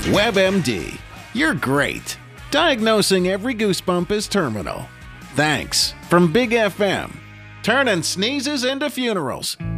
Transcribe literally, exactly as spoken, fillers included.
WebMD. You're great. Diagnosing every goosebump is terminal. Thanks from Big F M. Turning sneezes into funerals.